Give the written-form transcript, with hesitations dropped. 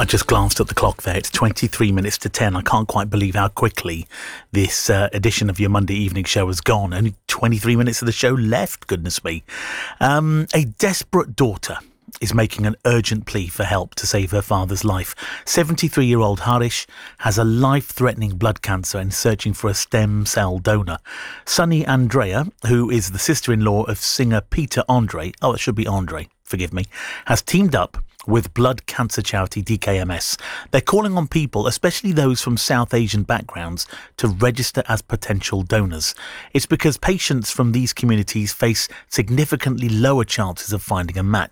I just glanced at the clock there. It's 23 minutes to 10. I can't quite believe how quickly this edition of your Monday evening show has gone. Only 23 minutes of the show left, goodness me. A desperate daughter is making an urgent plea for help to save her father's life. 73-year-old Harish has a life-threatening blood cancer and is searching for a stem cell donor. Sunny Andrea, who is the sister-in-law of singer Peter Andre, it should be Andre, forgive me, has teamed up with blood cancer charity DKMS. They're calling on people, especially those from South Asian backgrounds, to register as potential donors. It's because patients from these communities face significantly lower chances of finding a match.